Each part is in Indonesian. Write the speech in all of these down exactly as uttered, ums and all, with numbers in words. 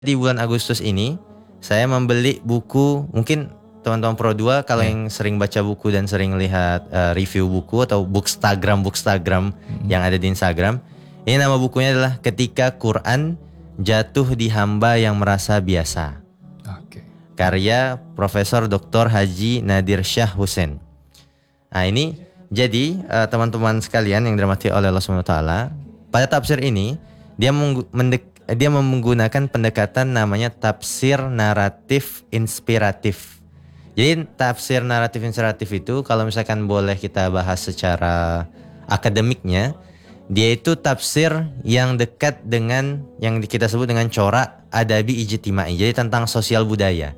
Di bulan Agustus ini saya membeli buku, mungkin teman-teman Pro dua kalau Yeah. yang sering baca buku dan sering lihat uh, review buku atau bookstagram bookstagram Mm-hmm. yang ada di Instagram. Ini nama bukunya adalah Ketika Quran Jatuh di Hamba yang Merasa Biasa. Oke. Karya Profesor Doktor Haji Nadir Syah Hussein. Nah ini jadi uh, teman-teman sekalian yang dirahmati oleh Allah Subhanahu wa taala, pada tafsir ini dia menggu- mendek- dia menggunakan pendekatan namanya tafsir naratif inspiratif. Jadi tafsir naratif inspiratif itu kalau misalkan boleh kita bahas secara akademiknya, dia itu tafsir yang dekat dengan yang kita sebut dengan corak adabi ijtimai. Jadi tentang sosial budaya.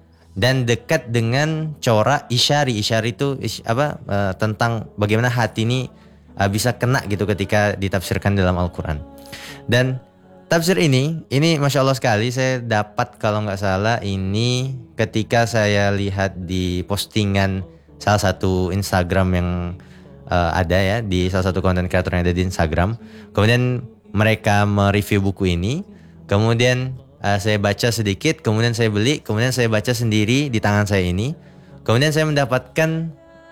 Dan dekat dengan corak isyari. Isyari itu ish, apa uh, tentang bagaimana hati ini uh, bisa kena gitu ketika ditafsirkan dalam Al-Quran. Dan tafsir ini, ini Masya Allah sekali saya dapat kalau nggak salah ini ketika saya lihat di postingan salah satu Instagram yang uh, ada ya, di salah satu content creator yang ada di Instagram. Kemudian mereka mereview buku ini, kemudian uh, saya baca sedikit, kemudian saya beli, kemudian saya baca sendiri di tangan saya ini. Kemudian saya mendapatkan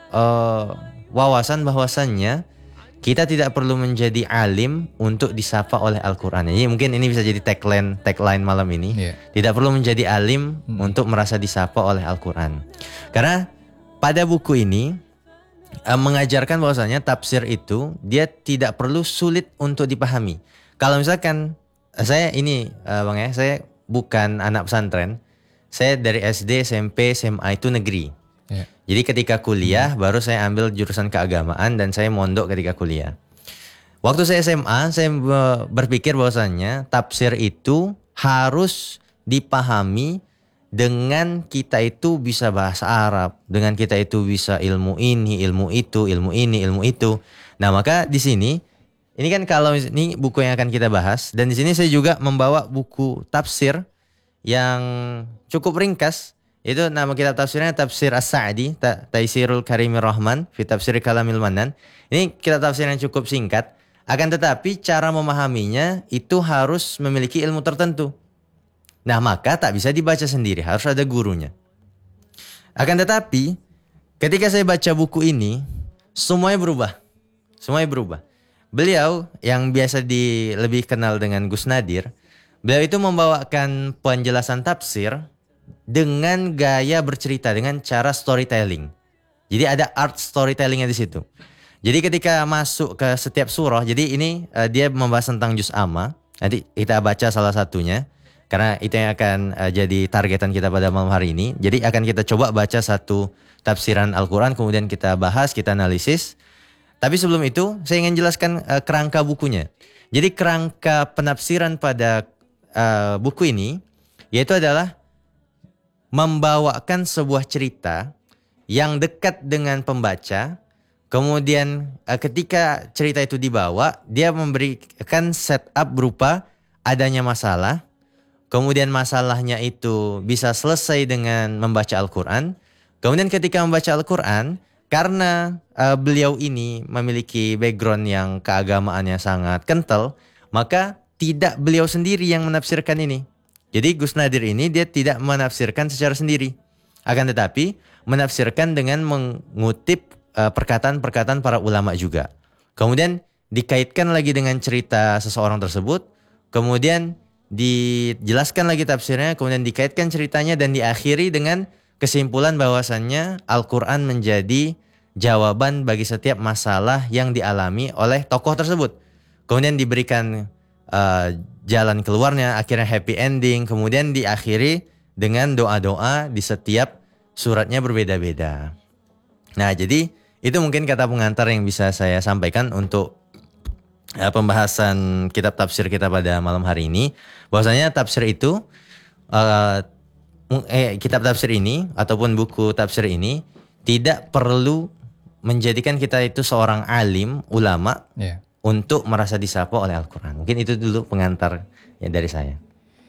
uh, wawasan bahwasannya kita tidak perlu menjadi alim untuk disapa oleh Al-Quran. Jadi mungkin ini bisa jadi tagline tagline malam ini. Yeah. Tidak perlu menjadi alim Hmm. untuk merasa disapa oleh Al-Quran. Karena pada buku ini uh, mengajarkan bahwasanya tafsir itu dia tidak perlu sulit untuk dipahami. Kalau misalkan uh, saya ini uh, Bang ya, saya bukan anak pesantren. Saya dari S D, S M P, S M A itu negeri. Yeah. Jadi ketika kuliah hmm. baru saya ambil jurusan keagamaan dan saya mondok ketika kuliah. Waktu saya S M A saya berpikir bahwasannya tafsir itu harus dipahami dengan kita itu bisa bahasa Arab, dengan kita itu bisa ilmu ini, ilmu itu, ilmu ini, ilmu itu. Nah, maka di sini ini kan kalau ini buku yang akan kita bahas dan di sini saya juga membawa buku tafsir yang cukup ringkas. Itu nama kitab tafsirnya Tafsir As-Sa'di, Taisirul Karimir Rahman fi Tafsir Kalamil Manan. Ini kitab tafsir yang cukup singkat, akan tetapi cara memahaminya itu harus memiliki ilmu tertentu. Nah, maka tak bisa dibaca sendiri, harus ada gurunya. Akan tetapi ketika saya baca buku ini, semuanya berubah. Semuanya berubah. Beliau yang biasa di lebih kenal dengan Gus Nadir, beliau itu membawakan penjelasan tafsir dengan gaya bercerita, dengan cara storytelling. Jadi ada art storytellingnya di situ. Jadi ketika masuk ke setiap surah, jadi ini uh, dia membahas tentang juz amma. Nanti kita baca salah satunya, karena itu yang akan uh, jadi targetan kita pada malam hari ini. Jadi akan kita coba baca satu tafsiran Al-Quran, kemudian kita bahas, kita analisis. Tapi sebelum itu, saya ingin jelaskan uh, kerangka bukunya. Jadi kerangka penafsiran pada uh, buku ini, yaitu adalah membawakan sebuah cerita yang dekat dengan pembaca. Kemudian ketika cerita itu dibawa, dia memberikan setup berupa adanya masalah. Kemudian masalahnya itu bisa selesai dengan membaca Al-Quran. Kemudian ketika membaca Al-Quran, karena uh, beliau ini memiliki background yang keagamaannya sangat kental, maka tidak beliau sendiri yang menafsirkan ini. Jadi Gus Nadir ini dia tidak menafsirkan secara sendiri. Akan tetapi menafsirkan dengan mengutip uh, perkataan-perkataan para ulama juga. Kemudian dikaitkan lagi dengan cerita seseorang tersebut. Kemudian dijelaskan lagi tafsirnya. Kemudian dikaitkan ceritanya dan diakhiri dengan kesimpulan bahwasannya Al-Quran menjadi jawaban bagi setiap masalah yang dialami oleh tokoh tersebut. Kemudian diberikan Uh, jalan keluarnya, akhirnya happy ending, kemudian diakhiri dengan doa-doa di setiap suratnya berbeda-beda. Nah, jadi itu mungkin kata pengantar yang bisa saya sampaikan untuk uh, pembahasan kitab tafsir kita pada malam hari ini. Bahwasanya tafsir itu uh, eh, kitab tafsir ini ataupun buku tafsir ini tidak perlu menjadikan kita itu seorang alim, ulama. Yeah. Untuk merasa disapa oleh Al-Quran. Mungkin itu dulu pengantar ya dari saya.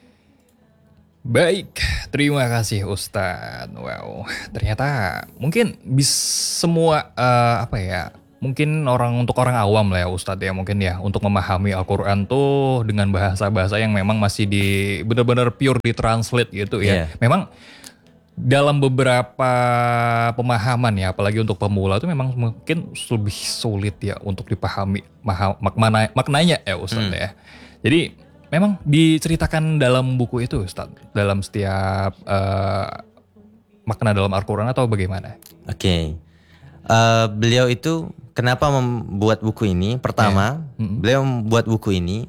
Baik, terima kasih Ustadz. Wow, ternyata mungkin bis semua uh, apa ya mungkin orang untuk orang awam lah ya Ustadz ya mungkin ya untuk memahami Al-Quran tuh dengan bahasa-bahasa yang memang masih di benar-benar pure ditranslate gitu ya. Iya. Memang dalam beberapa pemahaman ya apalagi untuk pemula itu memang mungkin lebih sulit ya untuk dipahami maha- makna maknanya ya Ustadz ya. Jadi memang diceritakan dalam buku itu Ustadz dalam setiap eh, makna dalam Al-Quran atau bagaimana? Oke. Eh, beliau itu kenapa membuat buku ini? Pertama, beliau membuat buku ini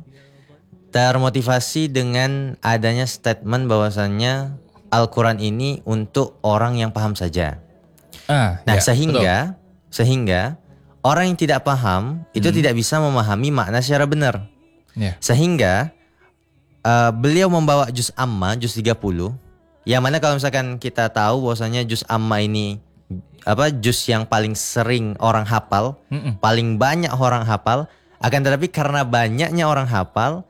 termotivasi dengan adanya statement bahwasannya Al-Quran ini untuk orang yang paham saja. Ah, Nah, ya, sehingga sehingga orang yang tidak paham itu tidak bisa memahami makna secara benar. Ya. Sehingga eh, beliau membawa juz amma, juz tiga puluh, yang mana kalau misalkan kita tahu bahwasanya juz amma ini apa juz yang paling sering orang hafal, Mm-mm. paling banyak orang hafal, akan tetapi karena banyaknya orang hafal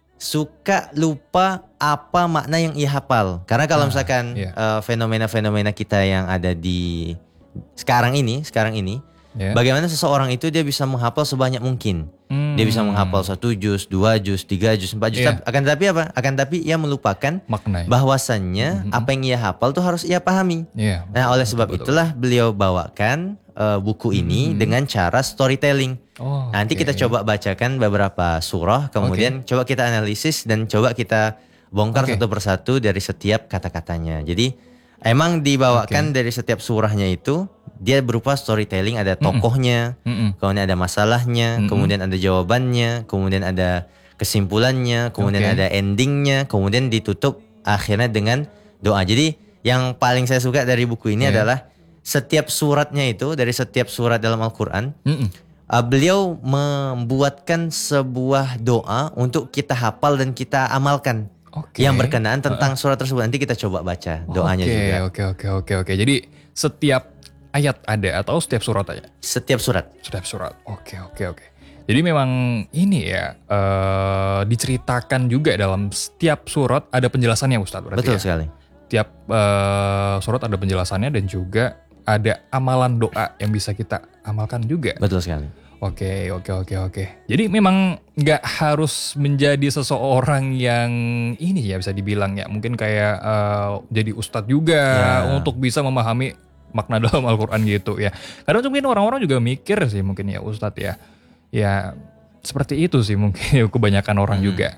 suka lupa apa makna yang ia hafal. Karena kalau Ah, misalkan iya. eh, fenomena-fenomena kita yang ada di sekarang ini, sekarang ini, Ya. bagaimana seseorang itu dia bisa menghafal sebanyak mungkin. Hmm. Dia bisa menghafal satu juz, dua juz, tiga juz, empat juz. Iya. Akan tetapi apa? Akan tetapi ia melupakan Makna. bahwasannya apa yang ia hafal tuh harus ia pahami. Iya. Nah, oleh sebab betul. itulah beliau bawakan eh, buku ini dengan cara storytelling. Oh, Nanti oke. kita coba bacakan beberapa surah, kemudian coba kita analisis dan coba kita bongkar Oke. satu persatu dari setiap kata-katanya. Jadi emang dibawakan dari setiap surahnya itu dia berupa storytelling, ada tokohnya, Mm-mm. kemudian ada masalahnya, kemudian ada jawabannya, kemudian ada kesimpulannya, kemudian Oke. ada endingnya, kemudian ditutup akhirnya dengan doa. Jadi yang paling saya suka dari buku ini Iya. adalah setiap suratnya itu, dari setiap surat dalam Al-Quran, Mm-mm. uh, beliau membuatkan sebuah doa untuk kita hafal dan kita amalkan. Oke. Yang berkenaan tentang surat tersebut. Nanti kita coba baca doanya Oke, juga. Oke, oke, oke, oke. Jadi setiap ayat ada atau setiap surat aja? Setiap surat. Setiap surat. Oke, oke, oke. Jadi memang ini ya eh, diceritakan juga dalam setiap surat ada penjelasannya Ustadz berarti Betul ya? sekali. Tiap eh, surat ada penjelasannya dan juga ada amalan doa yang bisa kita amalkan juga. Betul sekali. Oke, oke, oke, oke. Jadi memang nggak harus menjadi seseorang yang ini ya bisa dibilang ya. Mungkin kayak eh, jadi ustadz juga Ya. untuk bisa memahami makna dalam Al-Quran gitu ya. Karena mungkin orang-orang juga mikir sih mungkin ya ustadz ya. Ya seperti itu sih mungkin kebanyakan orang juga.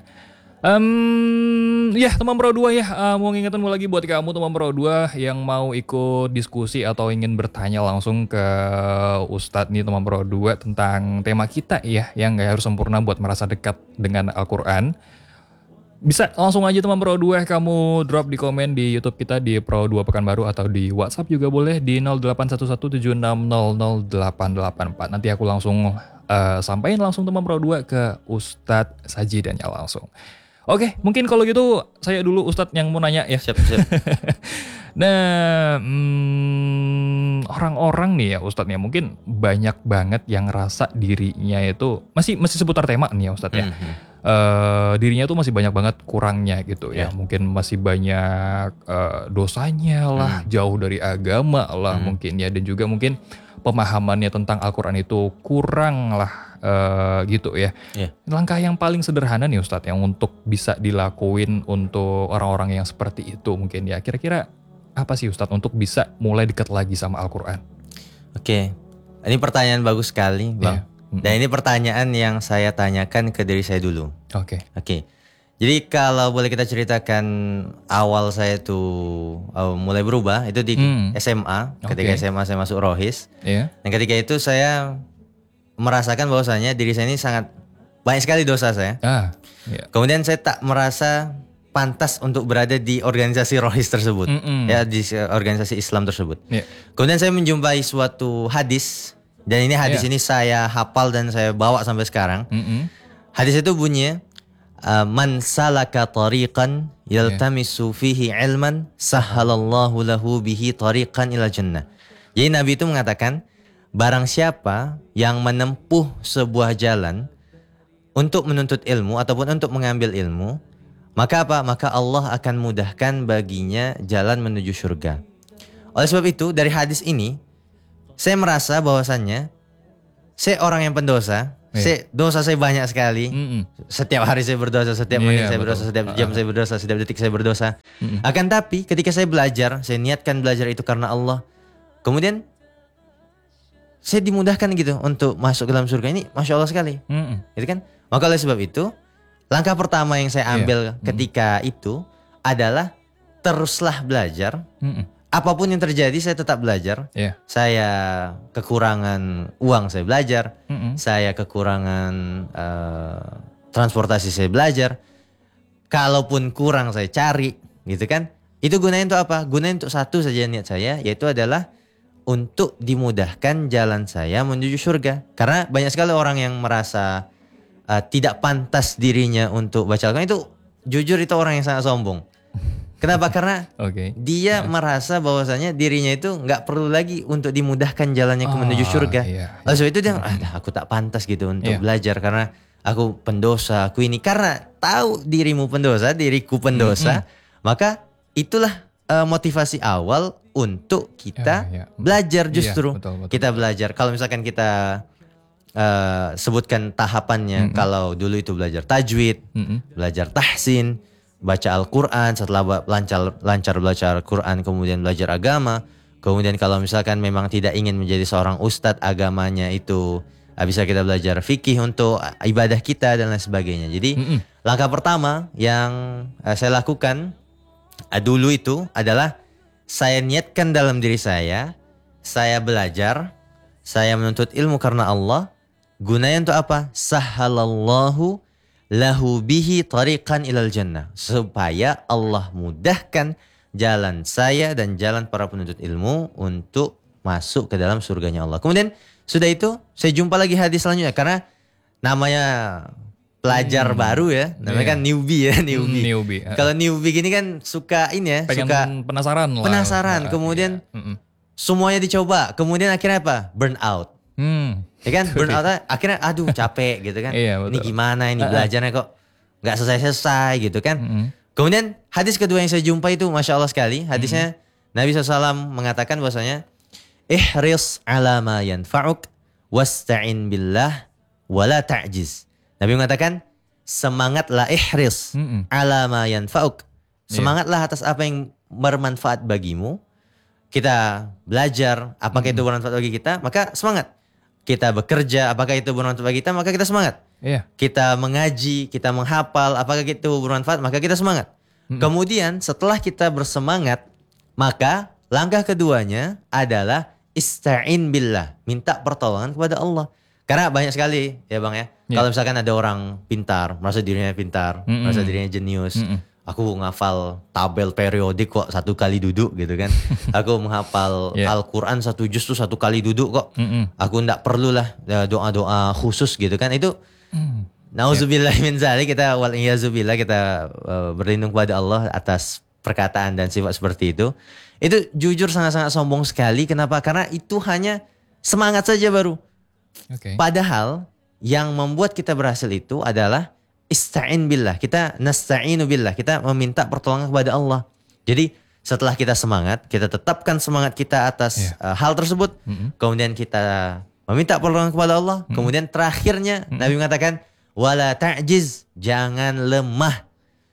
Em, ya teman Pro dua ya, eh, mau ngingetin lagi buat kamu teman Pro dua yang mau ikut diskusi atau ingin bertanya langsung ke Ustadz nih teman Pro dua tentang tema kita ya, yang gak harus sempurna buat merasa dekat dengan Al-Quran. Bisa langsung aja teman Pro dua kamu drop di komen di YouTube kita di Pro dua Pekanbaru atau di WhatsApp juga boleh di nol delapan satu satu tujuh enam nol nol delapan delapan empat. Nanti aku langsung eh, sampaikan langsung teman Pro dua ke Ustadz Sajidannya langsung. Oke, mungkin kalau gitu saya dulu Ustadz yang mau nanya ya. Siap, siap. Nah, hmm, orang-orang nih ya Ustadz ya, mungkin banyak banget yang rasa dirinya itu masih masih seputar tema nih ya Ustadz ya. Eh, dirinya tuh masih banyak banget kurangnya gitu ya. Ya. Mungkin masih banyak eh, dosanya lah, jauh dari agama lah mungkin ya, dan juga mungkin pemahamannya tentang Al-Quran itu kurang lah eh, gitu ya. Ya. Langkah yang paling sederhana nih Ustadz yang untuk bisa dilakuin untuk orang-orang yang seperti itu mungkin ya. Kira-kira apa sih Ustadz untuk bisa mulai dekat lagi sama Al-Quran? Oke. Ini pertanyaan bagus sekali, Bang. Iya. Mm-mm. Dan ini pertanyaan yang saya tanyakan ke diri saya dulu. Oke. Oke. Jadi kalau boleh kita ceritakan awal saya tuh uh, mulai berubah itu di Hmm. S M A. Ketika Oke. S M A saya masuk Rohis. Iya. Dan ketika itu saya merasakan bahwasanya diri saya ini sangat banyak sekali dosa saya. Ah, iya. Kemudian saya tak merasa pantas untuk berada di organisasi Rohis tersebut. Mm-mm. Ya, di uh, organisasi Islam tersebut. Iya. Kemudian saya menjumpai suatu hadis. Dan ini hadis Iya. ini saya hafal dan saya bawa sampai sekarang. Mm-mm. Hadis itu bunyinya, uh, man salaka tariqan yaltamisu fihi ilman sahhalallahu lahu bihi tariqan ila jannah. Jadi Nabi itu mengatakan, barang siapa yang menempuh sebuah jalan untuk menuntut ilmu ataupun untuk mengambil ilmu, maka apa? Maka Allah akan mudahkan baginya jalan menuju surga. Oleh sebab itu dari hadis ini saya merasa bahwasannya saya orang yang pendosa. Iya. Saya, dosa saya banyak sekali. Mm-mm. Setiap hari saya berdosa, setiap menit Iya, saya berdosa, betul. setiap jam Uh-uh. saya berdosa, setiap detik saya berdosa. Mm-mm. Akan tapi ketika saya belajar, saya niatkan belajar itu karena Allah. Kemudian saya dimudahkan gitu untuk masuk ke dalam surga ini, masya Allah sekali. Mm-mm. Gitu kan? Maka oleh sebab itu, langkah pertama yang saya ambil Iya. ketika itu adalah teruslah belajar. Mm-mm. Apapun yang terjadi saya tetap belajar. Iya. Saya kekurangan uang saya belajar. Mm-mm. Saya kekurangan eh, transportasi saya belajar. Kalaupun kurang saya cari, gitu kan? Itu gunanya untuk apa? Gunanya untuk satu saja niat saya, yaitu adalah untuk dimudahkan jalan saya menuju surga. Karena banyak sekali orang yang merasa eh, tidak pantas dirinya untuk baca Al-Quran, itu jujur itu orang yang sangat sombong. Kenapa? Karena Oke. dia merasa bahwasanya dirinya itu nggak perlu lagi untuk dimudahkan jalannya ke menuju Ah, surga. iya, Oleh sebab itu dia, ah, aku tak pantas gitu untuk Iya. belajar karena aku pendosa, aku ini. Karena tahu dirimu pendosa, diriku pendosa, maka itulah eh, motivasi awal untuk kita Ya, ya. belajar Iya, justru. betul, betul, kita belajar. Kalau misalkan kita eh, sebutkan tahapannya, kalau dulu itu belajar tajwid, Mm-mm. belajar tahsin, baca Al-Quran, setelah ba- lancar lancar belajar Al-Quran, kemudian belajar agama. Kemudian kalau misalkan memang tidak ingin menjadi seorang ustadz, agamanya itu ah, bisa kita belajar fikih untuk ah, ibadah kita dan lain sebagainya. Jadi Mm-mm. langkah pertama yang ah, saya lakukan ah, dulu itu adalah saya niatkan dalam diri saya, saya belajar, saya menuntut ilmu karena Allah. Gunanya untuk apa? Sahhalallahu lahu bihi tariqan ilal jannah, supaya Allah mudahkan jalan saya dan jalan para penuntut ilmu untuk masuk ke dalam surganya Allah. Kemudian sudah itu saya jumpa lagi hadis selanjutnya, karena namanya pelajar baru ya, namanya Iya. kan newbie ya, newbie. Mm, newbie, uh. Kalau newbie gini kan suka ini ya, Pengen suka penasaran lah. penasaran, Uh, kemudian iya. Mm-mm. semuanya dicoba, kemudian akhirnya apa? Burn out. Hmm. Ya kan, burnout akhirnya aduh capek gitu kan. Iya, Ini betul. gimana ini belajarnya kok nggak selesai-selesai gitu kan. Mm-mm. Kemudian hadis kedua yang saya jumpa itu Masya Allah sekali. Hadisnya Nabi shallallahu alaihi wasallam mengatakan bahwasanya ihris ala ma yanfa'uk wasta'in billah wala ta'jiz. Nabi mengatakan semangatlah, ihris Mm-mm. ala ma yanfa'uk. Semangatlah atas apa yang bermanfaat bagimu. Kita belajar, apakah itu bermanfaat bagi kita, maka semangat. Kita bekerja, apakah itu bermanfaat bagi kita, maka kita semangat. Iya. Kita mengaji, kita menghafal, apakah itu bermanfaat, maka kita semangat. Kemudian setelah kita bersemangat, maka langkah keduanya adalah ista'in billah, minta pertolongan kepada Allah. Karena banyak sekali ya Bang ya, Iya. kalau misalkan ada orang pintar, merasa dirinya pintar, Mm-mm. merasa dirinya jenius. Mm-mm. Aku ngafal tabel periodik kok satu kali duduk gitu kan. Aku menghafal Yeah. Al-Quran satu juz tuh satu kali duduk kok. Mm-mm. Aku ndak perlulah ya, doa-doa khusus gitu kan. Itu Mm. nauzubillah min zalik, kita wal iyazubillah, kita uh, berlindung kepada Allah atas perkataan dan sifat seperti itu. Itu jujur sangat-sangat sombong sekali. Kenapa? Karena itu hanya semangat saja baru. Oke. Padahal yang membuat kita berhasil itu adalah ista'in billah. Kita nasta'inu billah. Kita meminta pertolongan kepada Allah. Jadi setelah kita semangat, kita tetapkan semangat kita atas uh, hal tersebut. Mm-mm. Kemudian kita meminta pertolongan kepada Allah. Kemudian terakhirnya Nabi mengatakan wala ta'jiz, jangan lemah.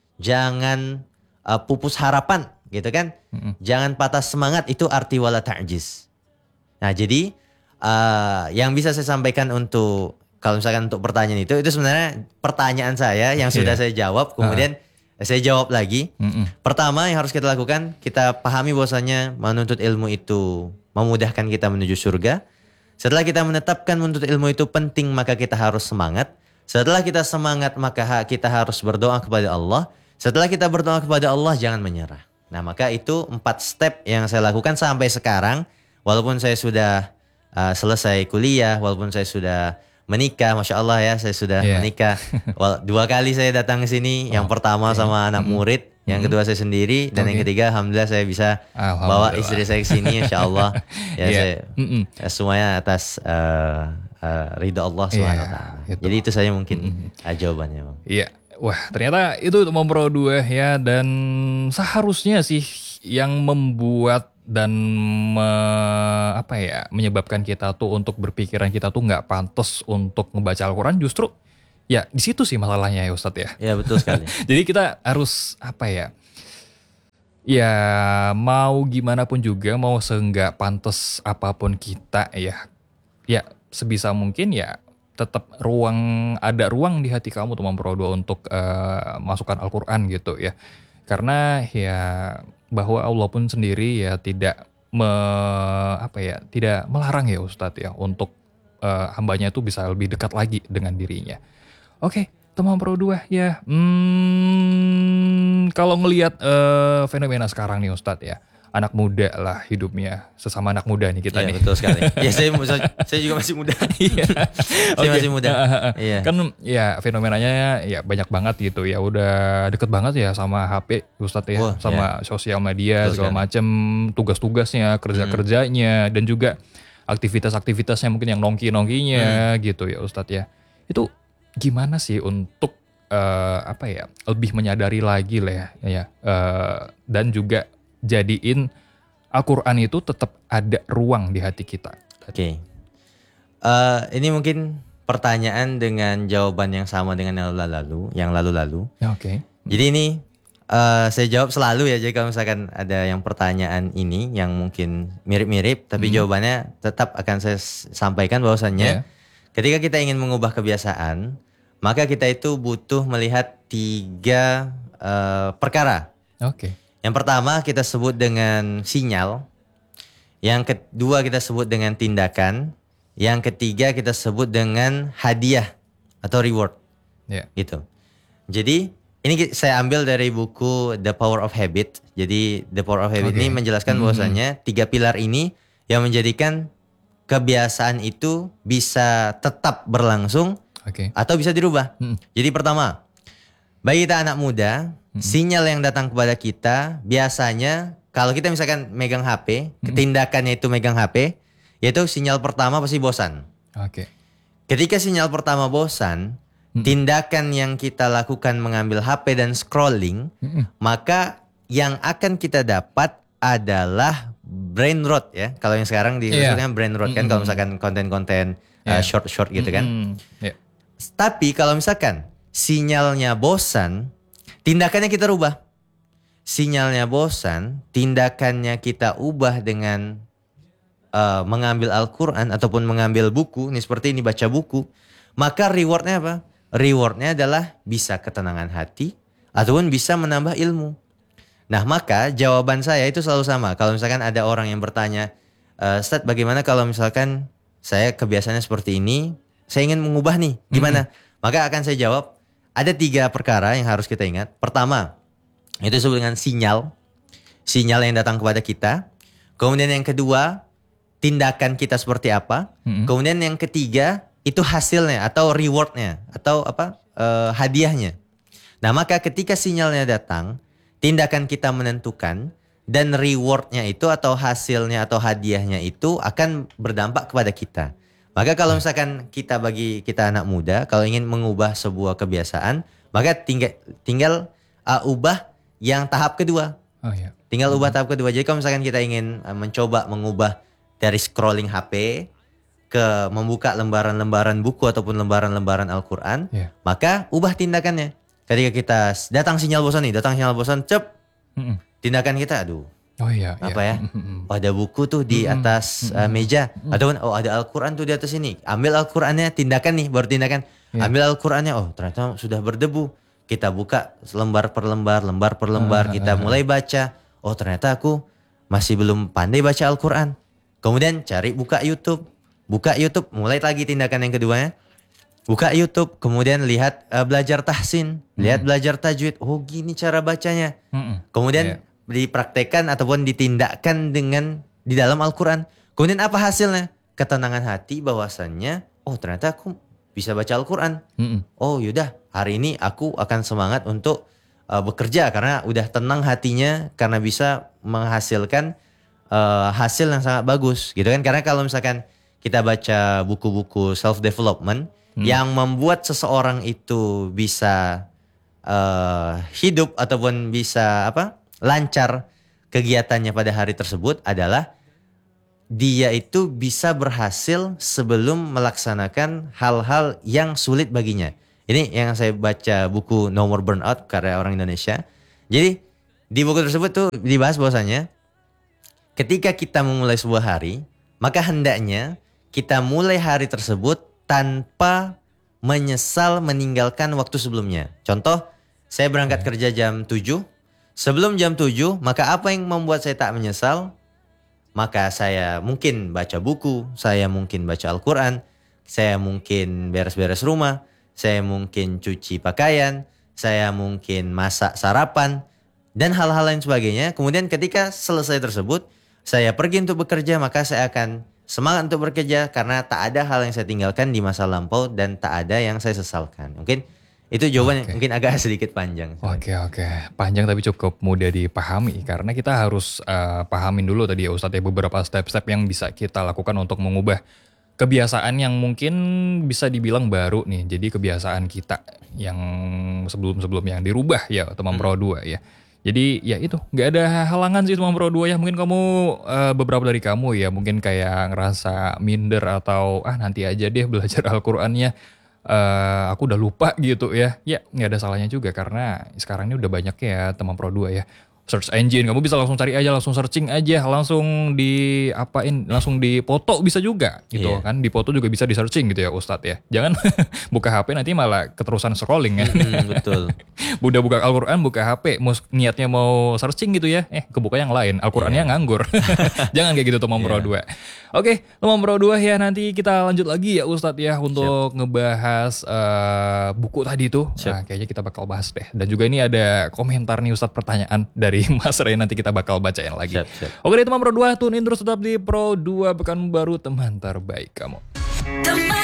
Jangan uh, pupus harapan, gitu kan? Mm-mm. Jangan patah semangat, itu arti wala ta'jiz. Nah, jadi uh, yang bisa saya sampaikan untuk kalau misalkan untuk pertanyaan itu, itu sebenarnya pertanyaan saya yang sudah Iya. saya jawab, kemudian saya jawab lagi. Mm-mm. Pertama yang harus kita lakukan, kita pahami bahwasanya menuntut ilmu itu memudahkan kita menuju surga. Setelah kita menetapkan menuntut ilmu itu penting, maka kita harus semangat. Setelah kita semangat, maka ha- kita harus berdoa kepada Allah. Setelah kita berdoa kepada Allah, jangan menyerah. Nah, maka itu empat step yang saya lakukan sampai sekarang. Walaupun saya sudah uh, selesai kuliah, walaupun saya sudah menikah, Masya Allah ya, saya sudah Iya. menikah. Wal- Dua kali saya datang ke sini. Yang pertama sama anak murid, yang kedua saya sendiri, dan yang Oke. ketiga alhamdulillah saya bisa Alhamdulillah. bawa istri saya ke sini, Insya Allah. Ya, Iya. saya, Mm-mm. ya, semuanya atas uh, uh, ridha Allah subhanahu wa Iya, ta'ala. itu. Jadi itu saya mungkin uh, jawabannya, Bang. Iya, wah ternyata itu Mempro dua ya, dan seharusnya sih yang membuat dan me- apa ya menyebabkan kita tuh untuk berpikiran kita tuh nggak pantas untuk ngebaca Al-Quran, justru ya di situ sih masalahnya ya Ustadz ya. Ya betul sekali. Jadi kita harus apa ya? Ya mau gimana pun juga, mau seenggak pantas apapun kita ya, ya sebisa mungkin ya tetap ruang ada ruang di hati kamu tuh memperdoa untuk eh, masukkan Al-Quran gitu ya. Karena ya bahwa Allah pun sendiri ya tidak me, apa ya tidak melarang ya Ustadz ya untuk eh, hambanya itu bisa lebih dekat lagi dengan dirinya. Oke, teman Pro dua ya. Hmm, kalau ngelihat eh, fenomena sekarang nih Ustadz ya, anak muda lah hidupnya, sesama anak muda nih kita Iya nih. betul sekali. Ya saya saya juga masih muda. Iya. Saya Oke. masih muda. Iya. Kan ya fenomenanya ya banyak banget gitu ya, udah deket banget ya sama H P Ustadz ya, Wah, sama sosial media Betul segala sekali. macem, tugas-tugasnya, kerja-kerjanya, dan juga aktivitas-aktivitasnya mungkin yang nongki-nongkinya gitu ya Ustadz ya. Itu gimana sih untuk eh, apa ya lebih menyadari lagi lah ya, ya eh, dan juga jadiin Al-Quran itu tetap ada ruang di hati kita. Oke. Eh, ini mungkin pertanyaan dengan jawaban yang sama dengan yang lalu-lalu, yang lalu-lalu. Ya, Oke. Jadi ini eh, saya jawab selalu ya. Jadi kalau misalkan ada yang pertanyaan ini yang mungkin mirip-mirip, tapi jawabannya tetap akan saya s- sampaikan bahwasannya Ya. ketika kita ingin mengubah kebiasaan, maka kita itu butuh melihat tiga eh, perkara. Oke. Yang pertama kita sebut dengan sinyal, yang kedua kita sebut dengan tindakan, yang ketiga kita sebut dengan hadiah atau reward Ya. gitu. Jadi ini ki- saya ambil dari buku The Power of Habit. Jadi The Power of Habit Oke. ini menjelaskan bahwasannya tiga pilar ini yang menjadikan kebiasaan itu bisa tetap berlangsung Oke. atau bisa dirubah. Mm. Jadi pertama, bagi kita anak muda, sinyal yang datang kepada kita biasanya kalau kita misalkan megang H P, tindakannya itu megang H P, yaitu sinyal pertama pasti bosan. Oke. Ketika sinyal pertama bosan, tindakan yang kita lakukan mengambil H P dan scrolling, Mm-mm. maka yang akan kita dapat adalah brain rot ya. Kalau yang sekarang Iya. disebutnya brain rot kan kalau misalkan konten-konten uh, Iya. short-short gitu kan. Mm, ya. Tapi kalau misalkan sinyalnya bosan, tindakannya kita rubah. Sinyalnya bosan, tindakannya kita ubah dengan uh, mengambil Al-Quran ataupun mengambil buku, ini seperti ini baca buku, maka rewardnya apa? Rewardnya adalah bisa ketenangan hati ataupun bisa menambah ilmu. Nah maka jawaban saya itu selalu sama. Kalau misalkan ada orang yang bertanya, e, Ustadz bagaimana kalau misalkan saya kebiasaannya seperti ini, saya ingin mengubah nih, gimana? Maka akan saya jawab, ada tiga perkara yang harus kita ingat. Pertama, itu disebut dengan sinyal. Sinyal yang datang kepada kita. Kemudian yang kedua, tindakan kita seperti apa. Mm-mm. Kemudian yang ketiga, itu hasilnya atau rewardnya atau apa eh, hadiahnya. Nah maka ketika sinyalnya datang, tindakan kita menentukan dan rewardnya itu atau hasilnya atau hadiahnya itu akan berdampak kepada kita. Maka kalau misalkan kita bagi kita anak muda, kalau ingin mengubah sebuah kebiasaan, maka tinggal tinggal uh, ubah yang tahap kedua. Oh ya. Tinggal ubah tahap kedua. Jadi kalau misalkan kita ingin uh, mencoba mengubah dari scrolling H P ke membuka lembaran-lembaran buku ataupun lembaran-lembaran Al-Quran, Ya. maka ubah tindakannya. Ketika kita s- datang sinyal bosan nih, datang sinyal bosan, cep, Mm-mm. tindakan kita, aduh, Oh iya. apa iya. ya? Mm-mm. Oh, ada buku tuh di atas uh, meja, ataupun oh ada Al-Quran tuh di atas ini. Ambil Al-Qurannya, tindakan nih, baru tindakan. Ya. Ambil Al-Qurannya, oh ternyata sudah berdebu. Kita buka lembar per lembar, lembar per lembar, kita mulai baca. Oh ternyata aku masih belum pandai baca Al-Quran. Kemudian cari buka YouTube, buka YouTube, mulai lagi tindakan yang keduanya. Buka YouTube, kemudian lihat uh, belajar tahsin, lihat belajar tajwid. Oh gini cara bacanya. Mm-mm. Kemudian dipraktekkan ataupun ditindakkan dengan di dalam Al-Quran. Kemudian apa hasilnya? Ketenangan hati bahwasannya, oh ternyata aku bisa baca Al-Quran. Mm-mm. Oh yaudah hari ini aku akan semangat untuk uh, bekerja karena udah tenang hatinya karena bisa menghasilkan uh, hasil yang sangat bagus gitu kan. Karena kalau misalkan kita baca buku-buku self development yang membuat seseorang itu bisa uh, hidup ataupun bisa apa lancar kegiatannya pada hari tersebut adalah dia itu bisa berhasil sebelum melaksanakan hal-hal yang sulit baginya. Ini yang saya baca buku No More Burnout karya orang Indonesia. Jadi di buku tersebut tuh dibahas bahwasannya ketika kita memulai sebuah hari, maka hendaknya kita mulai hari tersebut tanpa menyesal meninggalkan waktu sebelumnya. Contoh, saya berangkat kerja jam tujuh. Sebelum jam tujuh, maka apa yang membuat saya tak menyesal? Maka saya mungkin baca buku, saya mungkin baca Al-Quran, saya mungkin beres-beres rumah, saya mungkin cuci pakaian, saya mungkin masak sarapan, dan hal-hal lain sebagainya. Kemudian ketika selesai tersebut, saya pergi untuk bekerja, maka saya akan semangat untuk bekerja karena tak ada hal yang saya tinggalkan di masa lampau dan tak ada yang saya sesalkan. Mungkin itu jawaban Oke. mungkin agak sedikit panjang. Oke oke, panjang tapi cukup mudah dipahami karena kita harus eh, pahamin dulu tadi ya Ustadz ya beberapa step-step yang bisa kita lakukan untuk mengubah kebiasaan yang mungkin bisa dibilang baru nih. Jadi kebiasaan kita yang sebelum-sebelum yang dirubah ya teman Pro dua ya. Jadi ya itu nggak ada halangan sih teman Pro dua ya. Mungkin kamu eh, beberapa dari kamu ya mungkin kayak ngerasa minder atau ah nanti aja deh belajar Al-Qur'annya. eh aku udah lupa gitu ya. Ya nggak ada salahnya juga karena sekarang ini udah banyak ya teman Pro dua ya. Search engine, kamu bisa langsung cari aja, langsung searching aja, langsung di apain, langsung dipoto bisa juga gitu Iya. kan. Dipoto juga bisa di searching gitu ya Ustadz ya. Jangan buka H P nanti malah keterusan scrolling ya. Hmm, betul. Udah buka Al-Quran, buka H P, mau niatnya mau searching gitu ya, eh kebuka yang lain, Al-Qurannya nganggur. Jangan kayak gitu teman Pro dua. Oke, teman Pro dua ya nanti kita lanjut lagi ya Ustadz ya untuk ngebahas eh, buku tadi tuh. Nah, kayaknya kita bakal bahas deh. Dan juga ini ada komentar nih Ustadz pertanyaan dari Mas Ray, nanti kita bakal bacain lagi. Siap, siap. Oke deh teman Pro dua, tune in terus tetap di Pro dua Pekanbaru, teman terbaik kamu.